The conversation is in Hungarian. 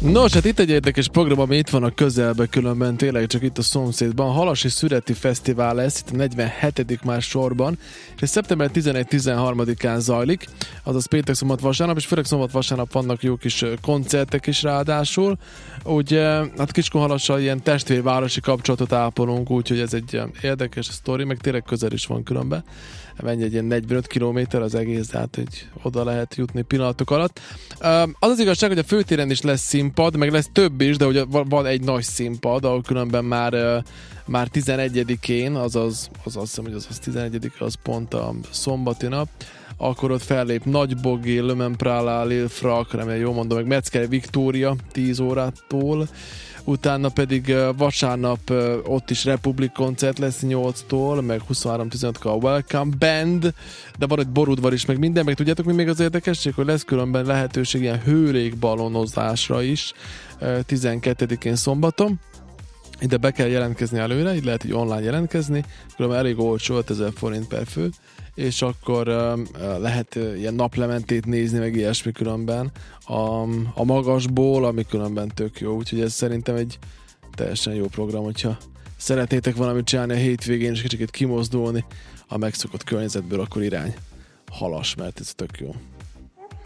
Nos, hát itt egy érdekes program, ami itt van a közelben, különben tényleg csak itt a szomszédban. Halasi Szüreti Fesztivál lesz, itt a 47. már sorban, és szeptember 11-13-án zajlik, azaz péntek, szombat, vasárnap, és főleg szombat, vasárnap vannak jó kis koncertek is ráadásul. Ugye, hát Kiskunhalassal ilyen testvérvárosi kapcsolatot ápolunk, úgyhogy ez egy érdekes sztori, meg tényleg közel is van különben. Menj egy ilyen 45 kilométer az egész, tehát így oda lehet jutni pillanatok alatt. Az az igazság, hogy a főtéren is lesz színpad, meg lesz több is, de ugye van egy nagy színpad, ahol különben már 11-én, azaz azt hiszem, hogy az 11 az pont a szombati nap, akkor ott fellép Nagy Bogi, Lömen Prala, Lil Frak, remélem jól mondom, meg Metzger Viktória 10 órától, utána pedig vasárnap ott is Republic koncert lesz 8-tól, meg 23-15-kor a Welcome Band, de van egy borudvar is, meg minden, meg tudjátok, mi még az érdekesség, hogy lesz különben lehetőség ilyen hőlékbalonozásra is 12-én szombaton. Ide be kell jelentkezni előre, így lehet így online jelentkezni, különben elég olcsó, 5000 forint per fő, és akkor lehet ilyen naplementét nézni, meg ilyesmi különben a magasból, ami különben tök jó, úgyhogy ez szerintem egy teljesen jó program, hogyha szeretnétek valamit csinálni a hétvégén, és kicsit kimozdulni a megszokott környezetből, akkor irány Halas, mert ez tök jó.